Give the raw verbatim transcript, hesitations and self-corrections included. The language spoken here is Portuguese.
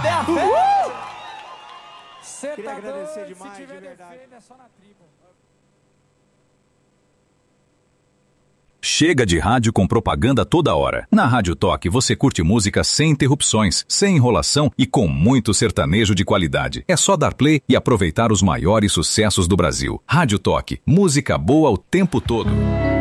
Cadê a fé? Cê Queria tá agradecer doido, demais, se tiver de verdade. defeito é só na tribo. Chega de rádio com propaganda toda hora. Na Rádio Toque você curte música sem interrupções, sem enrolação e com muito sertanejo de qualidade. É só dar play e aproveitar os maiores sucessos do Brasil. Rádio Toque, música boa o tempo todo.